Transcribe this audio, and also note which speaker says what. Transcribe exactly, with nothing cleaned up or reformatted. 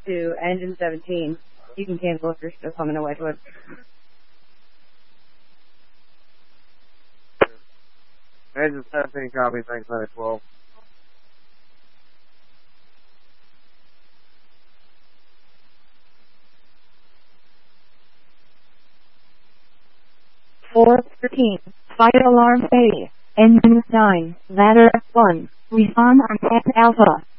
Speaker 1: to engine seventeen. You can cancel if you're still coming to Wedgwood.
Speaker 2: Engine seventeen copy, thanks, nine twelve.
Speaker 3: four thirteen, fire alarm A, engine nine, ladder one, respond on Tech Alpha.